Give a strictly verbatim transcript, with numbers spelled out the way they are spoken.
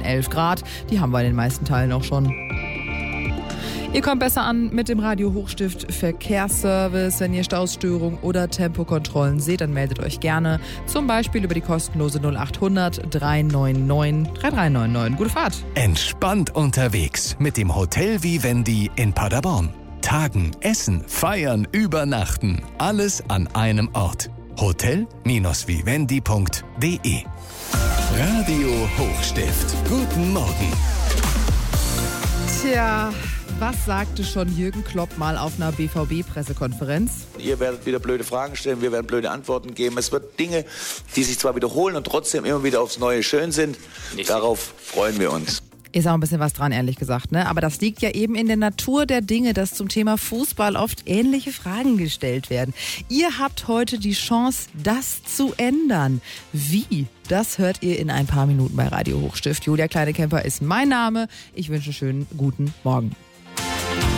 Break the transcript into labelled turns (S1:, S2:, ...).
S1: elf Grad. Die haben wir in den meisten Teilen auch schon. Ihr kommt besser an mit dem Radio Hochstift Verkehrsservice. Wenn ihr Stausstörungen oder Tempokontrollen seht, dann meldet euch gerne. Zum Beispiel über die kostenlose null acht hundert drei neun neun drei drei neun neun. Gute Fahrt.
S2: Entspannt unterwegs mit dem Hotel Vivendi in Paderborn. Tagen, essen, feiern, übernachten. Alles an einem Ort. hotel Vivendi punkt de. Radio Hochstift. Guten Morgen.
S1: Tja, was sagte schon Jürgen Klopp mal auf einer B V B-Pressekonferenz?
S3: Ihr werdet wieder blöde Fragen stellen, wir werden blöde Antworten geben. Es wird Dinge, die sich zwar wiederholen und trotzdem immer wieder aufs Neue schön sind. Nicht. Darauf freuen wir uns.
S1: Ist auch ein bisschen was dran, ehrlich gesagt, ne? Aber das liegt ja eben in der Natur der Dinge, dass zum Thema Fußball oft ähnliche Fragen gestellt werden. Ihr habt heute die Chance, das zu ändern. Wie? Das hört ihr in ein paar Minuten bei Radio Hochstift. Julia Kleinekemper ist mein Name. Ich wünsche einen schönen guten Morgen.